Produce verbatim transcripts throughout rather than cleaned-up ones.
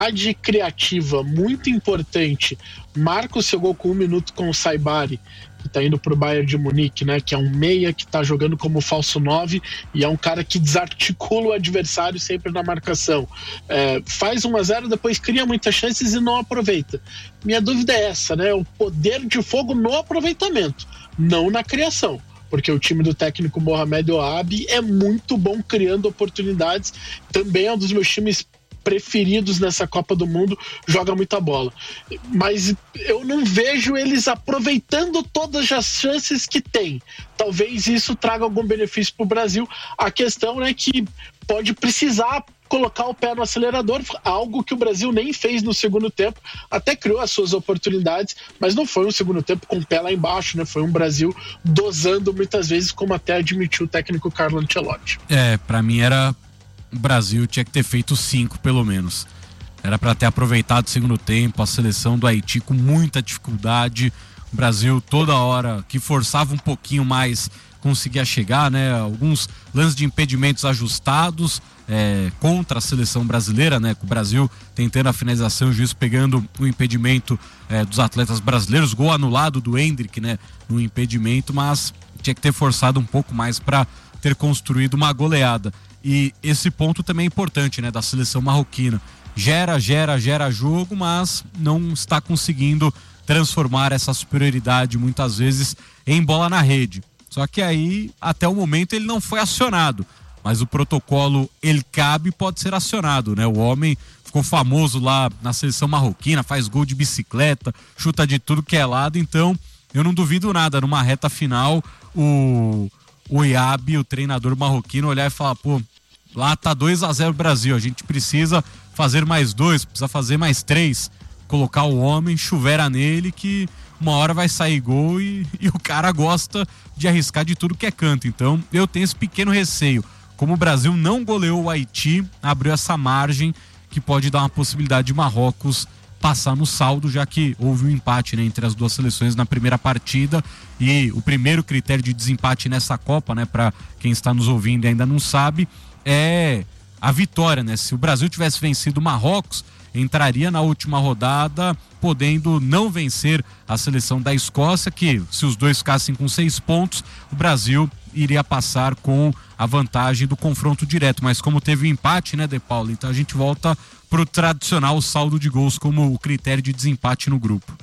criativa muito importante, marca o seu gol com um minuto com o Saibari, que tá indo pro Bayern de Munique, né? Que é um meia que tá jogando como falso nove e é um cara que desarticula o adversário sempre na marcação. É, faz um a zero, depois cria muitas chances e não aproveita. Minha dúvida é essa, né? O poder de fogo no aproveitamento, não na criação. Porque o time do técnico Mohamed Ouabi é muito bom criando oportunidades. Também é um dos meus times preferidos nessa Copa do Mundo, joga muita bola. Mas eu não vejo eles aproveitando todas as chances que tem. Talvez isso traga algum benefício para o Brasil. A questão é que pode precisar colocar o pé no acelerador, algo que o Brasil nem fez no segundo tempo, até criou as suas oportunidades, mas não foi um segundo tempo com o pé lá embaixo, né? Foi um Brasil dosando muitas vezes, como até admitiu o técnico Carlo Ancelotti. É, para mim era o Brasil tinha que ter feito cinco pelo menos. Era para ter aproveitado o segundo tempo, a seleção do Haiti com muita dificuldade, o Brasil toda hora que forçava um pouquinho mais conseguia chegar, né? Alguns lances de impedimentos ajustados é, contra a seleção brasileira, né? Com o Brasil tentando a finalização, o juiz pegando o impedimento é, dos atletas brasileiros, gol anulado do Endrick, né? No impedimento, mas tinha que ter forçado um pouco mais para ter construído uma goleada. E esse ponto também é importante, né, da seleção marroquina. Gera, gera, gera jogo, mas não está conseguindo transformar essa superioridade muitas vezes em bola na rede. Só que aí, até o momento, ele não foi acionado. Mas o protocolo El Cabe pode ser acionado, né? O homem ficou famoso lá na seleção marroquina, faz gol de bicicleta, chuta de tudo que é lado. Então, eu não duvido nada, numa reta final, o... o Ouabi, o treinador marroquino, olhar e falar, pô, lá tá dois a zero Brasil, a gente precisa fazer mais dois, precisa fazer mais três, colocar o homem, chuvera nele, que uma hora vai sair gol e, e o cara gosta de arriscar de tudo que é canto. Então eu tenho esse pequeno receio, como o Brasil não goleou o Haiti, abriu essa margem que pode dar uma possibilidade de Marrocos passar no saldo, já que houve um empate, né, entre as duas seleções na primeira partida, e o primeiro critério de desempate nessa Copa, né, para quem está nos ouvindo e ainda não sabe, é a vitória, né? Se o Brasil tivesse vencido o Marrocos, entraria na última rodada podendo não vencer a seleção da Escócia, que se os dois ficassem com seis pontos, o Brasil iria passar com a vantagem do confronto direto. Mas como teve um empate, né, De Paula? Então a gente volta pro tradicional saldo de gols como o critério de desempate no grupo.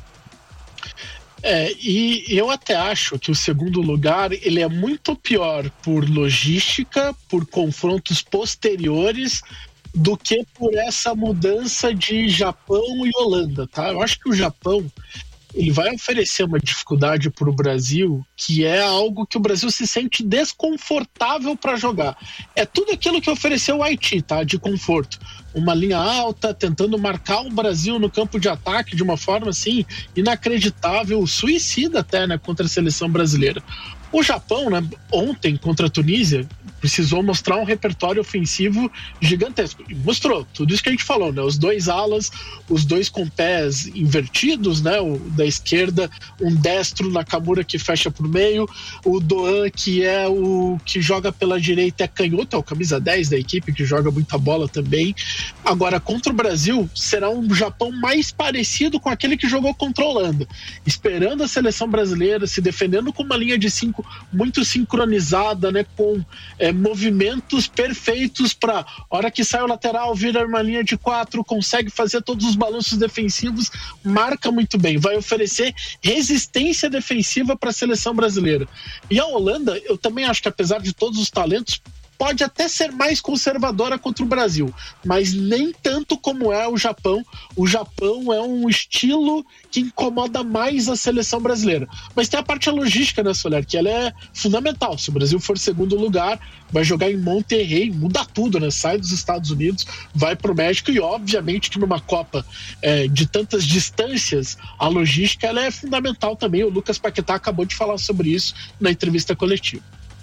É, e eu até acho que o segundo lugar ele é muito pior por logística, por confrontos posteriores, do que por essa mudança de Japão e Holanda, tá? Eu acho que o Japão ele vai oferecer uma dificuldade para o Brasil que é algo que o Brasil se sente desconfortável para jogar. É tudo aquilo que ofereceu o Haiti, tá? De conforto. Uma linha alta, tentando marcar o Brasil no campo de ataque de uma forma assim inacreditável, suicida até, né? Contra a seleção brasileira. O Japão, né, ontem contra a Tunísia, precisou mostrar um repertório ofensivo gigantesco. E mostrou tudo isso que a gente falou, né? Os dois alas, os dois com pés invertidos, né? O da esquerda, um destro Nakamura que fecha por meio, o Doan, que é o que joga pela direita, é canhoto, é o camisa dez da equipe, que joga muita bola também. Agora, contra o Brasil, será um Japão mais parecido com aquele que jogou contra a Holanda, esperando a seleção brasileira, se defendendo com uma linha de cinco muito sincronizada, né, com é, movimentos perfeitos para hora que sai o lateral, vira uma linha de quatro, consegue fazer todos os balanços defensivos, marca muito bem, vai oferecer resistência defensiva para a seleção brasileira. E a Holanda, eu também acho que apesar de todos os talentos, pode até ser mais conservadora contra o Brasil, mas nem tanto como é o Japão. O Japão é um estilo que incomoda mais a seleção brasileira. Mas tem a parte logística, né, Soler, que ela é fundamental. Se o Brasil for segundo lugar, vai jogar em Monterrey, muda tudo, né? Sai dos Estados Unidos, vai pro México e obviamente que numa Copa é, de tantas distâncias, a logística ela é fundamental também. O Lucas Paquetá acabou de falar sobre isso na entrevista coletiva.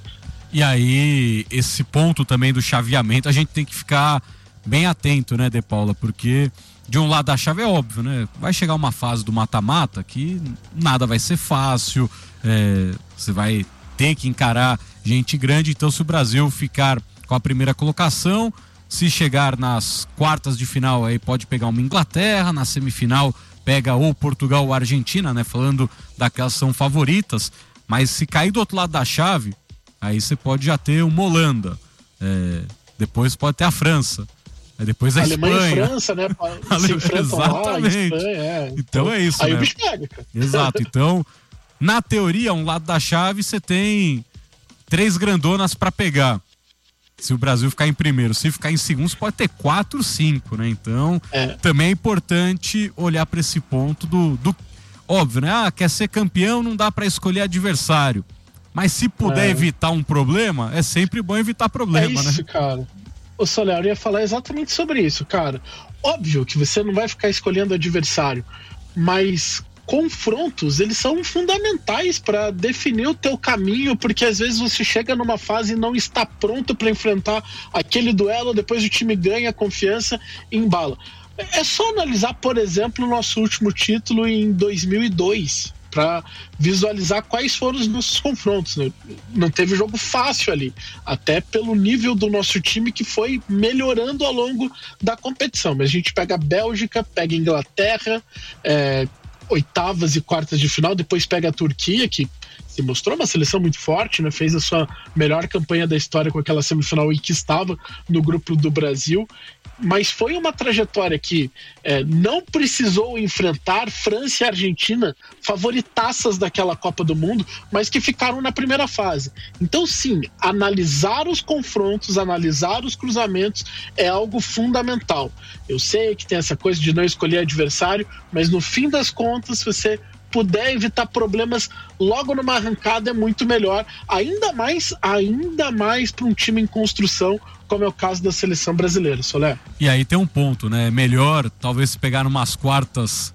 E aí, esse ponto também do chaveamento, a gente tem que ficar bem atento, né, De Paula? Porque de um lado da chave é óbvio, né? Vai chegar uma fase do mata-mata que nada vai ser fácil, é, você vai ter que encarar gente grande. Então, se o Brasil ficar com a primeira colocação, Se chegar nas quartas de final, aí pode pegar uma Inglaterra, na semifinal pega ou Portugal ou Argentina, né? Falando daquelas que são favoritas. Mas se cair do outro lado da chave, aí você pode já ter uma Holanda. É, depois pode ter a França. Aí depois a Alemanha Espanha. E França, né? Se enfrentam lá, Espanha, é. Então é isso, aí né? o bicho pega, cara. Exato. Então, na teoria, um lado da chave, você tem três grandonas para pegar. Se o Brasil ficar em primeiro, se ficar em segundo, você pode ter quatro, cinco, né? Então, é. também é importante olhar para esse ponto do, do... Óbvio, né? Ah, quer ser campeão, não dá para escolher adversário. Mas se puder é. evitar um problema, é sempre bom evitar problema, né? É isso, né? cara. O Soler, eu ia falar exatamente sobre isso, cara. Óbvio que você não vai ficar escolhendo adversário, mas confrontos, eles são fundamentais para definir o teu caminho, porque às vezes você chega numa fase e não está pronto para enfrentar aquele duelo, depois o time ganha confiança e embala. É só analisar, por exemplo, o nosso último título em dois mil e dois, para visualizar quais foram os nossos confrontos, né? Não teve jogo fácil ali, até pelo nível do nosso time que foi melhorando ao longo da competição. Mas a gente pega a Bélgica, pega a Inglaterra, é, oitavas e quartas de final, depois pega a Turquia, que se mostrou uma seleção muito forte, né? Fez a sua melhor campanha da história com aquela semifinal e que estava no grupo do Brasil. Mas foi uma trajetória que é, não precisou enfrentar França e Argentina, favoritaças daquela Copa do Mundo, mas que ficaram na primeira fase. Então, sim, analisar os confrontos, analisar os cruzamentos é algo fundamental. Eu sei que tem essa coisa de não escolher adversário, mas no fim das contas, se você puder evitar problemas logo numa arrancada, é muito melhor, ainda mais, ainda mais para um time em construção, como é o caso da seleção brasileira, Soler. E aí tem um ponto, né? Melhor talvez se pegar numas quartas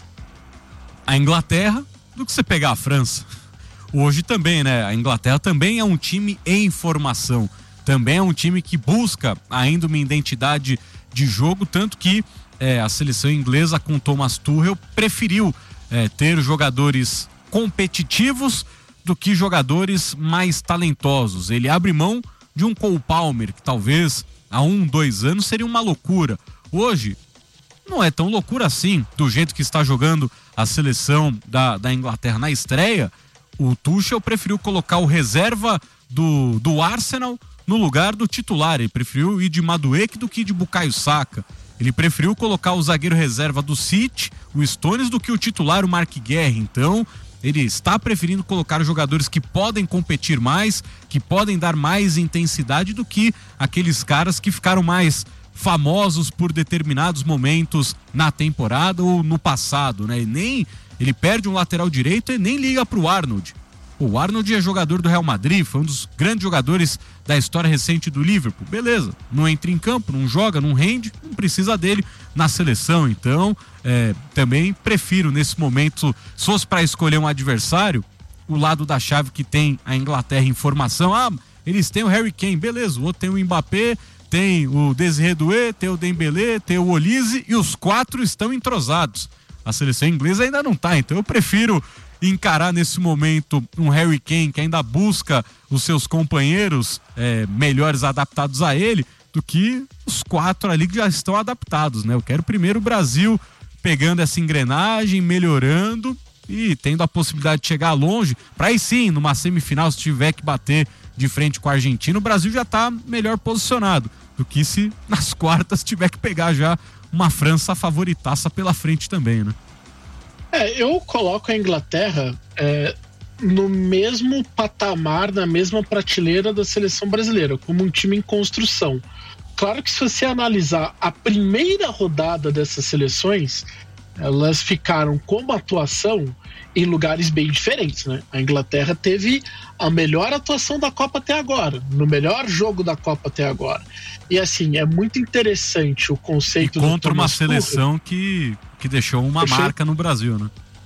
a Inglaterra do que você pegar a França. Hoje também, né? A Inglaterra também é um time em formação, também é um time que busca ainda uma identidade de jogo, tanto que é, a seleção inglesa com Thomas Tuchel preferiu é, ter jogadores competitivos do que jogadores mais talentosos. Ele abre mão de um Cole Palmer, que talvez há um, dois anos seria uma loucura. Hoje, não é tão loucura assim, do jeito que está jogando a seleção da, da Inglaterra na estreia. O Tuchel preferiu colocar o reserva do, do Arsenal no lugar do titular. Ele preferiu ir de Madueke do que de Bukayo Saka. Ele preferiu colocar o zagueiro reserva do City, o Stones, do que o titular, o Mark Guerre. Então, ele está preferindo colocar jogadores que podem competir mais, que podem dar mais intensidade do que aqueles caras que ficaram mais famosos por determinados momentos na temporada ou no passado, né? E nem ele perde um lateral direito e nem liga pro Arnold. O Arnold é jogador do Real Madrid, foi um dos grandes jogadores da história recente do Liverpool. Beleza, não entra em campo, não joga, não rende, não precisa dele na seleção. Então, é, também prefiro nesse momento, se fosse para escolher um adversário, o lado da chave que tem a Inglaterra em formação. Ah, eles têm o Harry Kane, beleza, o outro tem o Mbappé, tem o Desiré Doué, tem o Dembélé, tem o Olise e os quatro estão entrosados. A seleção inglesa ainda não tá, então eu prefiro encarar nesse momento um Harry Kane que ainda busca os seus companheiros é, melhores adaptados a ele, do que os quatro ali que já estão adaptados, né? Eu quero primeiro o Brasil pegando essa engrenagem, melhorando e tendo a possibilidade de chegar longe, para aí sim, numa semifinal, se tiver que bater de frente com a Argentina, o Brasil já tá melhor posicionado do que se nas quartas tiver que pegar já uma França favoritaça pela frente também, né? É, eu coloco a Inglaterra é, no mesmo patamar, na mesma prateleira da seleção brasileira, como um time em construção. Claro que se você analisar a primeira rodada dessas seleções, elas ficaram como atuação em lugares bem diferentes, né? A Inglaterra teve a melhor atuação da Copa até agora, no melhor jogo da Copa até agora. E assim, é muito interessante o conceito e contra do uma seleção que, que deixou uma Deixou... marca no Brasil, né?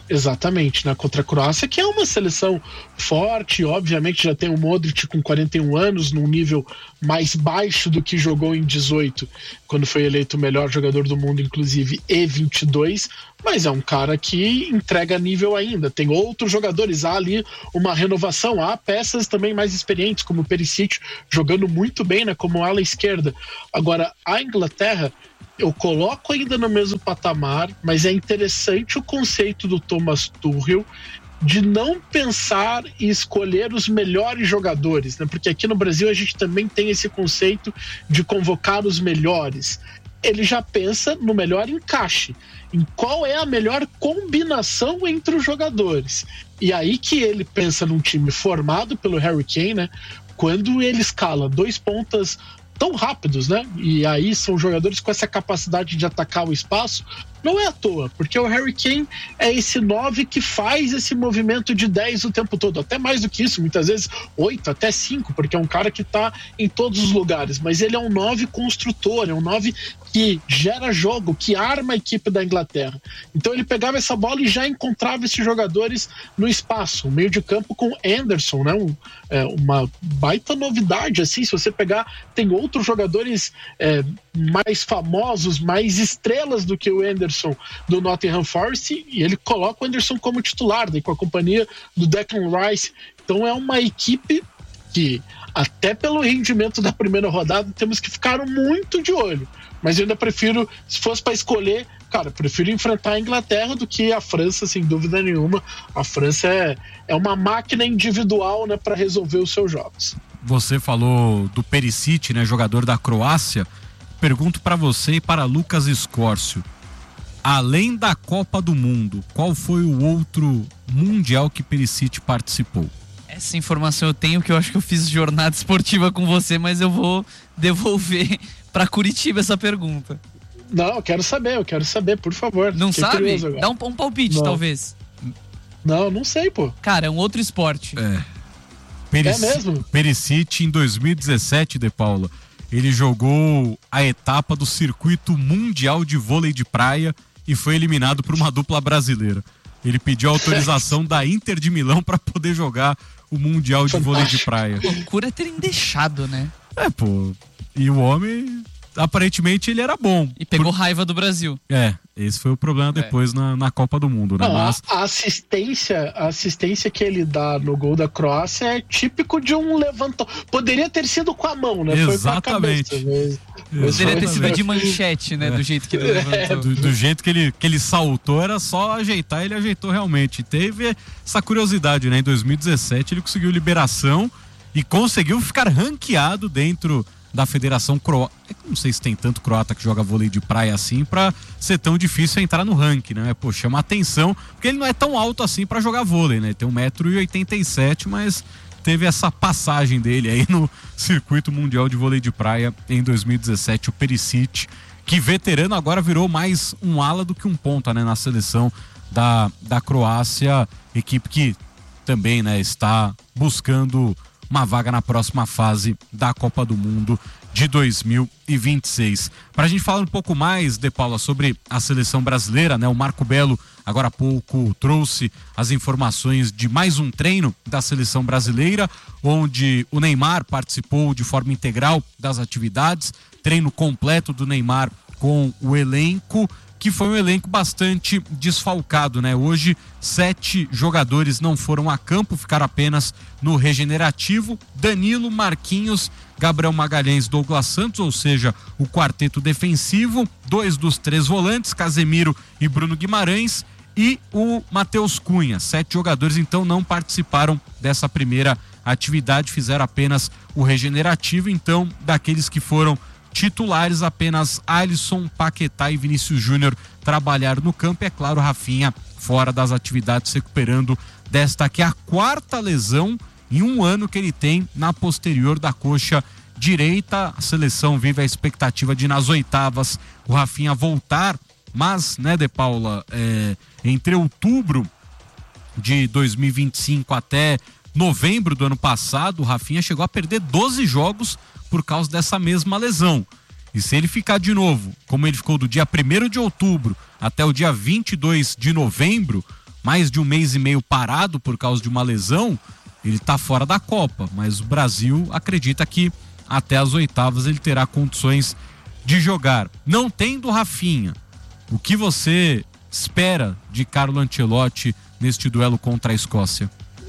Exatamente, né? Contra a Croácia, que é uma seleção forte, obviamente já tem o Modric com quarenta e um anos, num nível mais baixo do que jogou em dezoito, quando foi eleito o melhor jogador do mundo, inclusive, e vinte e dois, mas é um cara que entrega nível ainda. Tem outros jogadores, há ali uma renovação, há peças também mais experientes, como o Perisic, jogando muito bem, né? Como ala esquerda. Agora, a Inglaterra, eu coloco ainda no mesmo patamar, mas é interessante o conceito do Thomas Tuchel de não pensar e escolher os melhores jogadores, né? Porque aqui no Brasil a gente também tem esse conceito de convocar os melhores. Ele já pensa no melhor encaixe, em qual é a melhor combinação entre os jogadores. E aí que ele pensa num time formado pelo Harry Kane, né? Quando ele escala dois pontas tão rápidos, né? E aí são jogadores com essa capacidade de atacar o espaço. Não é à toa, porque o Harry Kane é esse nove que faz esse movimento de dez o tempo todo, até mais do que isso, muitas vezes oito, até cinco, porque é um cara que está em todos os lugares, mas ele é um nove construtor, é um nove que gera jogo, que arma a equipe da Inglaterra. Então ele pegava essa bola e já encontrava esses jogadores no espaço, meio de campo com Anderson, né? Um, é, uma baita novidade, assim, se você pegar, tem outros jogadores é, mais famosos, mais estrelas do que o Anderson do Nottingham Forest, e ele coloca o Anderson como titular, daí com a companhia do Declan Rice. Então é uma equipe que, até pelo rendimento da primeira rodada, temos que ficar muito de olho. Mas eu ainda prefiro, se fosse para escolher, cara, prefiro enfrentar a Inglaterra do que a França, sem dúvida nenhuma. A França é, é uma máquina individual, né, para resolver os seus jogos. Você falou do Perisic, né, jogador da Croácia. Pergunto para você e para Lucas Escórcio. Além da Copa do Mundo, qual foi o outro mundial que Perisic participou? Essa informação eu tenho, que eu acho que eu fiz jornada esportiva com você, mas eu vou devolver para Curitiba essa pergunta. Não, eu quero saber, eu quero saber, por favor. Não sabe? Dá um, um palpite, não. talvez. Não, não sei, pô. Cara, é um outro esporte. É. Perici- é mesmo? Perisic, em dois mil e dezessete, De Paula, ele jogou a etapa do circuito mundial de vôlei de praia e foi eliminado por uma dupla brasileira. Ele pediu autorização da Inter de Milão para poder jogar o mundial de Fantástico. Vôlei de praia. Que loucura terem deixado, né? É, pô. E o homem, aparentemente, ele era bom. E pegou por... raiva do Brasil. É, esse foi o problema depois é. na, na Copa do Mundo, né? Não, Mas... a, assistência, a assistência que ele dá no gol da Croácia é típico de um levantão. Poderia ter sido com a mão, né? Exatamente. Foi com a cabeça, mas... Poderia ter sido de manchete, né? É. Do jeito que ele levantou. Do, do jeito que ele, que ele saltou, era só ajeitar, ele ajeitou realmente. Teve essa curiosidade, né? Em dois mil e dezessete ele conseguiu liberação e conseguiu ficar ranqueado dentro da Federação Croata. Não sei se tem tanto croata que joga vôlei de praia assim pra ser tão difícil entrar no ranking, né? Pô, chama atenção, porque ele não é tão alto assim pra jogar vôlei, né? Tem um metro e oitenta e sete, mas teve essa passagem dele aí no circuito mundial de vôlei de praia em dois mil e dezessete, o Perisic, que veterano agora virou mais um ala do que um ponta, né? Na seleção da, da Croácia, equipe que também, né, está buscando uma vaga na próxima fase da Copa do Mundo de dois mil e vinte e seis. Para a gente falar um pouco mais, De Paula, sobre a seleção brasileira, né? O Marco Belo, agora há pouco, trouxe as informações de mais um treino da seleção brasileira, onde o Neymar participou de forma integral das atividades, treino completo do Neymar com o elenco, que foi um elenco bastante desfalcado, né? Hoje, sete jogadores não foram a campo, ficaram apenas no regenerativo. Danilo, Marquinhos, Gabriel Magalhães, Douglas Santos, ou seja, o quarteto defensivo, dois dos três volantes, Casemiro e Bruno Guimarães, e o Matheus Cunha. Sete jogadores, então, não participaram dessa primeira atividade, fizeram apenas o regenerativo. Então, daqueles que foram titulares, apenas Alisson, Paquetá e Vinícius Júnior trabalharam no campo. E, é claro, Rafinha fora das atividades, recuperando desta que é a quarta lesão em um ano que ele tem na posterior da coxa direita. A seleção vive a expectativa de, nas oitavas, o Rafinha voltar, mas, né, De Paula, é, entre outubro de dois mil e vinte e cinco até novembro do ano passado, o Rafinha chegou a perder doze jogos por causa dessa mesma lesão. E se ele ficar de novo, como ele ficou do dia primeiro de outubro até o dia vinte e dois de novembro, mais de um mês e meio parado por causa de uma lesão, ele está fora da Copa, mas o Brasil acredita que até as oitavas ele terá condições de jogar. Não tendo Rafinha, o que você espera de Carlo Ancelotti neste duelo contra a Escócia?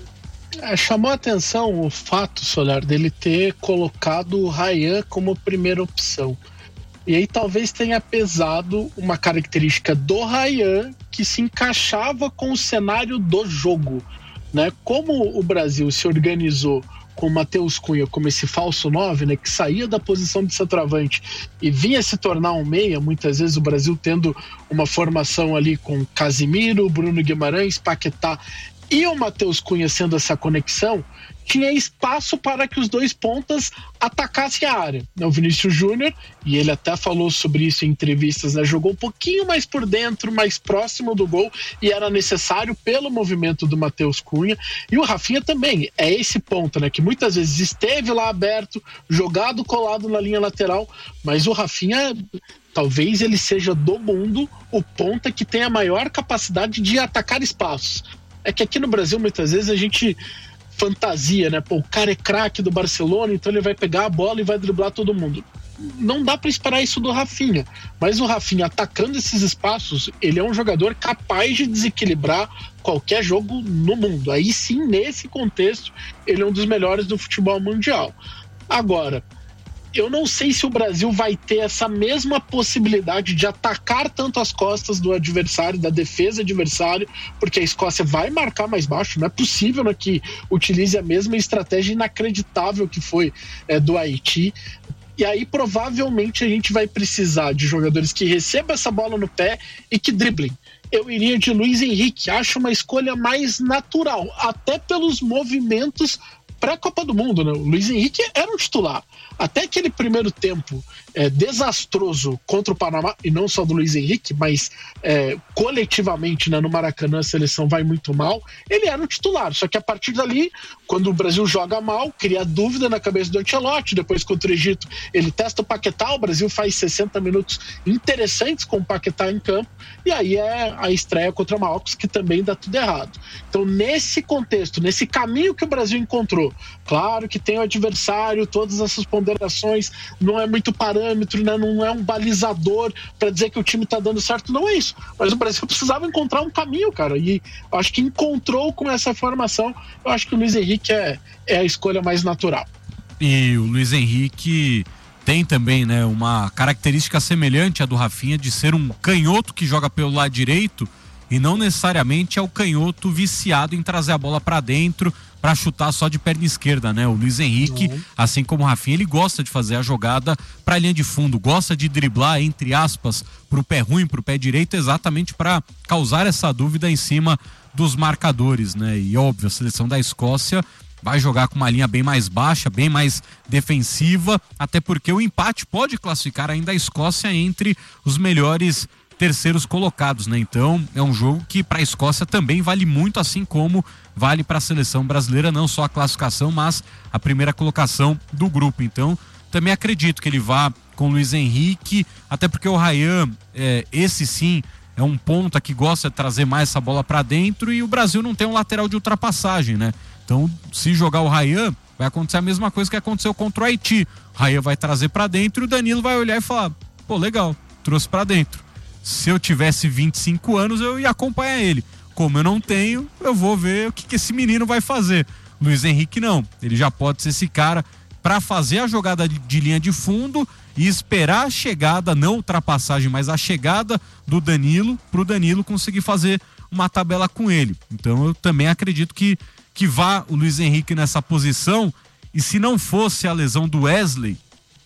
É, chamou a atenção o fato, Solar, dele ter colocado o Ryan como primeira opção. E aí talvez tenha pesado uma característica do Ryan que se encaixava com o cenário do jogo, né? Como o Brasil se organizou com o Matheus Cunha como esse falso nove, né, que saía da posição de centroavante e vinha se tornar um meia, muitas vezes o Brasil tendo uma formação ali com Casimiro, Bruno Guimarães, Paquetá e o Matheus Cunha sendo essa conexão, tinha espaço para que os dois pontas atacassem a área. O Vinícius Júnior, e ele até falou sobre isso em entrevistas, né, jogou um pouquinho mais por dentro, mais próximo do gol, e era necessário pelo movimento do Matheus Cunha. E o Rafinha também é esse ponta, né, que muitas vezes esteve lá aberto, jogado colado na linha lateral, mas o Rafinha, talvez ele seja do mundo o ponta que tem a maior capacidade de atacar espaços. É que aqui no Brasil muitas vezes a gente fantasia, né? Pô, o cara é craque do Barcelona, então ele vai pegar a bola e vai driblar todo mundo. Não dá para esperar isso do Rafinha, mas o Rafinha atacando esses espaços, ele é um jogador capaz de desequilibrar qualquer jogo no mundo. Aí sim, nesse contexto, ele é um dos melhores do futebol mundial. Agora, eu não sei se o Brasil vai ter essa mesma possibilidade de atacar tanto as costas do adversário, da defesa adversário, porque a Escócia vai marcar mais baixo. Não é possível, né, que utilize a mesma estratégia inacreditável que foi é, do Haiti. E aí provavelmente a gente vai precisar de jogadores que recebam essa bola no pé e que driblem. Eu iria de Luiz Henrique, acho uma escolha mais natural, até pelos movimentos pré-Copa do Mundo, né? O Luiz Henrique era um titular. Até aquele primeiro tempo é, desastroso contra o Panamá, e não só do Luiz Henrique, mas é, coletivamente, né, no Maracanã a seleção vai muito mal, ele era um titular. Só que a partir dali, quando o Brasil joga mal, cria dúvida na cabeça do Ancelotti. Depois contra o Egito, ele testa o Paquetá, o Brasil faz sessenta minutos interessantes com o Paquetá em campo, e aí é a estreia contra o Marrocos que também dá tudo errado. Então nesse contexto, nesse caminho que o Brasil encontrou, claro que tem o adversário, todas essas ponderações, não é muito parâmetro, né? Não é um balizador para dizer que o time tá dando certo, não é isso. Mas o Brasil precisava encontrar um caminho, cara, e eu acho que encontrou com essa formação. Eu acho que o Luiz Henrique é, é a escolha mais natural. E o Luiz Henrique tem também, né, uma característica semelhante à do Rafinha, de ser um canhoto que joga pelo lado direito e não necessariamente é o canhoto viciado em trazer a bola para dentro para chutar só de perna esquerda, né? O Luiz Henrique, uhum. assim como o Rafinha, ele gosta de fazer a jogada para a linha de fundo, gosta de driblar, entre aspas, pro pé ruim, pro pé direito, exatamente para causar essa dúvida em cima dos marcadores, né? E óbvio, a seleção da Escócia vai jogar com uma linha bem mais baixa, bem mais defensiva, até porque o empate pode classificar ainda a Escócia entre os melhores terceiros colocados, né? Então é um jogo que para a Escócia também vale muito, assim como vale para a seleção brasileira, não só a classificação, mas a primeira colocação do grupo. Então também acredito que ele vá com o Luiz Henrique, até porque o Ryan, é, esse sim é um ponta que gosta de trazer mais essa bola para dentro, e o Brasil não tem um lateral de ultrapassagem, né? Então se jogar o Ryan, vai acontecer a mesma coisa que aconteceu contra o Haiti. O Ryan vai trazer para dentro e o Danilo vai olhar e falar: pô, legal, trouxe para dentro. Se eu tivesse vinte e cinco anos, eu ia acompanhar ele. Como eu não tenho, eu vou ver o que, que esse menino vai fazer. Luiz Henrique não. Ele já pode ser esse cara para fazer a jogada de, de linha de fundo e esperar a chegada, não ultrapassagem, mas a chegada do Danilo, para o Danilo conseguir fazer uma tabela com ele. Então eu também acredito que, que vá o Luiz Henrique nessa posição. E se não fosse a lesão do Wesley,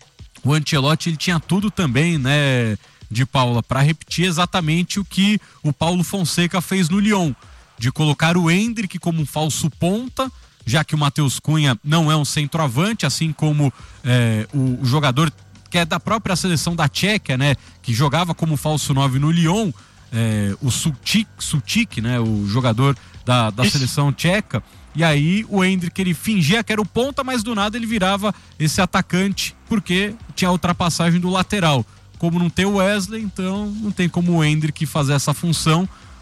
o Ancelotti ele tinha tudo também, né, de Paula, para repetir exatamente o que o Paulo Fonseca fez no Lyon, de colocar o Endrick como um falso ponta, já que o Matheus Cunha não é um centroavante, assim como é, o, o jogador que é da própria seleção da Tchequia, né, que jogava como falso nove no Lyon, é, o Sutik, Sutik, né, o jogador da, da seleção tcheca. E aí o Endrick, ele fingia que era o ponta, mas do nada ele virava esse atacante, porque tinha a ultrapassagem do lateral. Como não tem o Wesley, então não tem como o Endrick fazer essa função.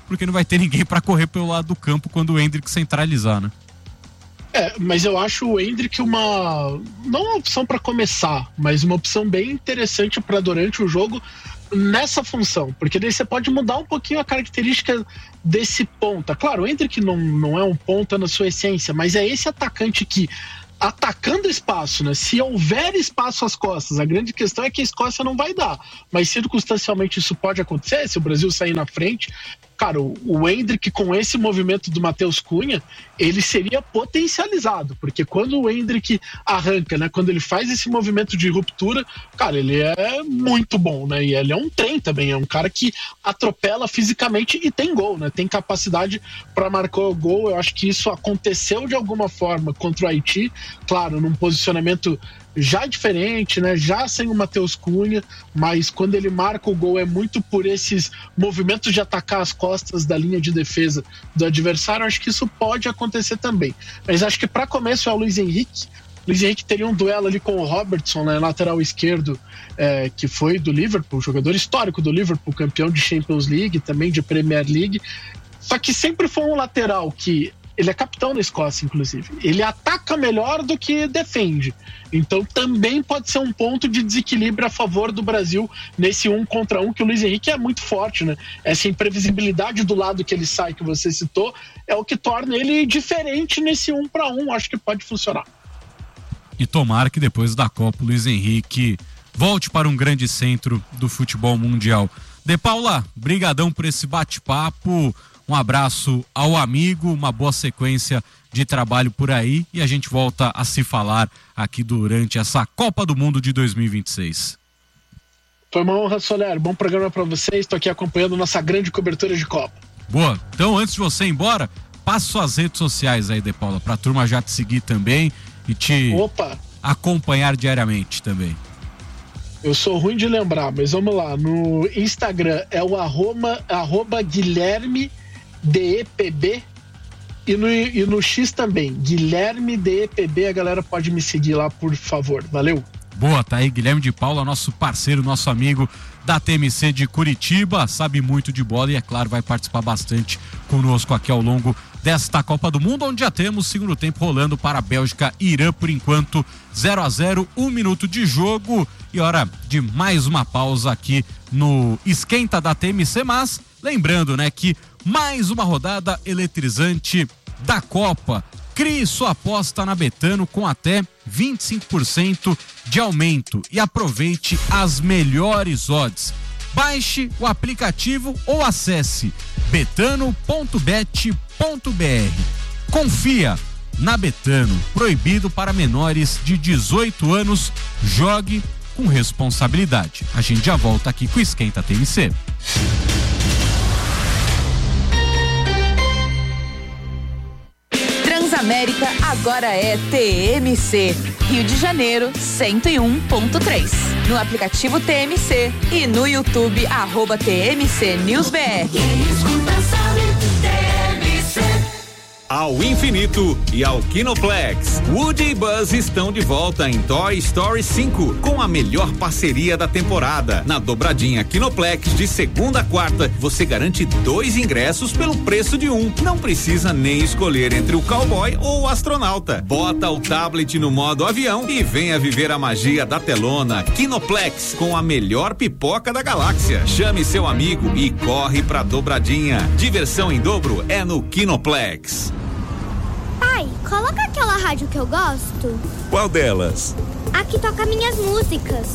porque não vai ter ninguém para correr pelo lado do campo quando o Endrick centralizar, né? É, mas eu acho o Endrick uma, não uma opção para começar, mas uma opção bem interessante para durante o jogo nessa função, porque daí você pode mudar um pouquinho a característica desse ponta. Claro, o Endrick não, não é um ponta na sua essência, mas é esse atacante que, atacando espaço, né? Se houver espaço às costas, a grande questão é que a Escócia não vai dar, mas circunstancialmente isso pode acontecer, se o Brasil sair na frente. Cara, o Endrick com esse movimento do Matheus Cunha, ele seria potencializado, porque quando o Endrick arranca, né, quando ele faz esse movimento de ruptura, cara, ele é muito bom, né, e ele é um trem também, é um cara que atropela fisicamente e tem gol, né, tem capacidade para marcar o gol. Eu acho que isso aconteceu de alguma forma contra o Haiti, claro, num posicionamento já diferente, né? Já sem o Matheus Cunha, mas quando ele marca o gol é muito por esses movimentos de atacar as costas da linha de defesa do adversário. Acho que isso pode acontecer também. Mas acho que para começo é o Luiz Henrique. Luiz Henrique teria um duelo ali com o Robertson, né, lateral esquerdo, é, que foi do Liverpool, jogador histórico do Liverpool, campeão de Champions League, também de Premier League. Só que sempre foi um lateral que ele é capitão da Escócia, inclusive. Ele ataca melhor do que defende. Então também pode ser um ponto de desequilíbrio a favor do Brasil nesse um contra um, que o Luiz Henrique é muito forte, né? Essa imprevisibilidade do lado que ele sai, que você citou, é o que torna ele diferente nesse um para um. Acho que pode funcionar. E tomara que depois da Copa o Luiz Henrique volte para um grande centro do futebol mundial. De Paula, brigadão por esse bate-papo. Um abraço ao amigo, uma boa sequência de trabalho por aí e a gente volta a se falar aqui durante essa Copa do Mundo de dois mil e vinte e seis. Foi uma honra, Soler. Bom programa para vocês. Estou aqui acompanhando nossa grande cobertura de Copa. Boa. Então, antes de você ir embora, passa suas redes sociais aí, De Paula, para a turma já te seguir também e te Opa. acompanhar diariamente também. Eu sou ruim de lembrar, mas vamos lá. No Instagram é o arroba, arroba Guilherme D E P B e no, e no X também, Guilherme D E P B. A galera pode me seguir lá, por favor. Valeu. Boa, tá aí Guilherme de Paula, nosso parceiro, nosso amigo da T M C de Curitiba, sabe muito de bola e é claro vai participar bastante conosco aqui ao longo desta Copa do Mundo, onde já temos o segundo tempo rolando para a Bélgica e Irã por enquanto, zero a zero, um minuto de jogo e hora de mais uma pausa aqui no Esquenta da T M C, mas lembrando, né, que mais uma rodada eletrizante da Copa. Crie sua aposta na Betano com até vinte e cinco por cento de aumento e aproveite as melhores odds. Baixe o aplicativo ou acesse betano ponto bet ponto br. Confia na Betano. Proibido para menores de dezoito anos. Jogue com responsabilidade. A gente já volta aqui com o Esquenta T M C. Transamérica agora é T M C. Rio de Janeiro, cento e um ponto três. No aplicativo T M C e no YouTube, arroba T M C News B R. Ao infinito e ao Kinoplex, Woody e Buzz estão de volta em Toy Story cinco com a melhor parceria da temporada. Na dobradinha Kinoplex de segunda a quarta, você garante dois ingressos pelo preço de um. Não precisa nem escolher entre o cowboy ou o astronauta. Bota o tablet no modo avião e venha viver a magia da telona. Kinoplex, com a melhor pipoca da galáxia. Chame seu amigo e corre pra dobradinha. Diversão em dobro é no Kinoplex. Pai, coloca aquela rádio que eu gosto. Qual delas? A que toca minhas músicas.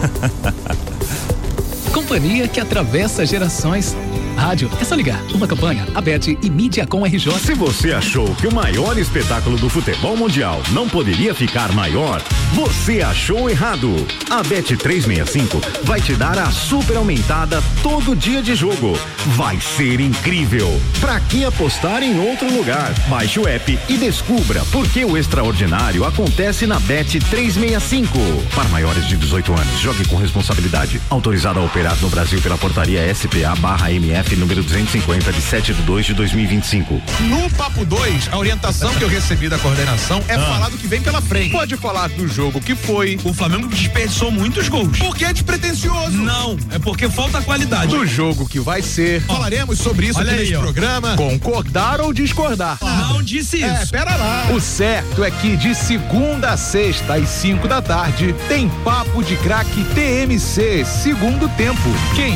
Companhia que atravessa gerações. Rádio, é só ligar. Uma campanha, a Bet e Mídia com R J. Se você achou que o maior espetáculo do futebol mundial não poderia ficar maior, você achou errado. A Bet trezentos e sessenta e cinco vai te dar a super aumentada todo dia de jogo. Vai ser incrível. Pra que apostar em outro lugar? Baixe o app e descubra por que o extraordinário acontece na Bet trezentos e sessenta e cinco. Para maiores de dezoito anos, jogue com responsabilidade. Autorizado a operar no Brasil pela portaria S P A barra M M F número duzentos e cinquenta, de sete de dois de dois mil e vinte e cinco. No Papo dois, a orientação que eu recebi da coordenação é ah. falar do que vem pela frente. Pode falar do jogo que foi. O Flamengo desperdiçou muitos gols. Porque é despretensioso. Não, é porque falta qualidade. Do jogo que vai ser. Oh. Falaremos sobre isso Olha aqui aí, nesse ó. programa. Concordar ou discordar? Não disse isso. É, pera lá. O certo é que de segunda a sexta, às cinco da tarde, tem Papo de Craque T M C, segundo tempo. Quem